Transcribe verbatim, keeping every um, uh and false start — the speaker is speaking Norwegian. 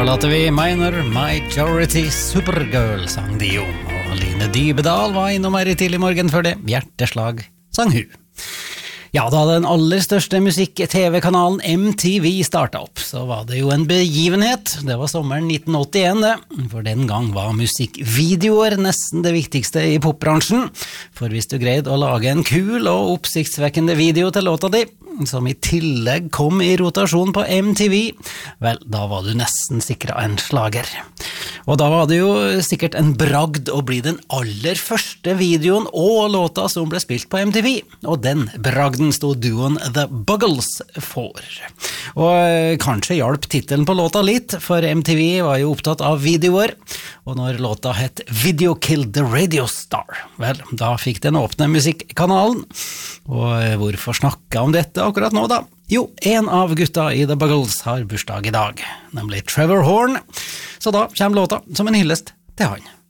hørte vi Minor Majority Supergirl sang de om, og Line Dybedal var innom her i tidlig morgen før det. Hjerteslag sang hun. Ja, da den aller største musikk-tv-kanalen M T V startet opp, så var det jo en begivenhet. Det var sommeren nitten åttien det, for den gang var musikkvideoer nesten det viktigste i popbransjen. For hvis du greide å lage en kul og oppsiktsvekkende video til låta di, som i tillegg kom i rotasjon på M T V, vel, da var du nesten sikret en slager. Og da var det jo sikkert en bragd å bli den aller første videoen og låta som ble spilt på M T V, og den bragden stod duoen The Buggles for. Og kanskje hjalp titelen på låta litt, for M T V var jo opptatt av videoer, og når låta het Video Killed the Radio Star, vel, da fikk den åpne musikkanalen. Og hvorfor snakke om dette akkurat nå da? Jo, en av gutta i The Buggles har bursdag i dag, nemlig Trevor Horn, så da kommer låta som en hyllest til han.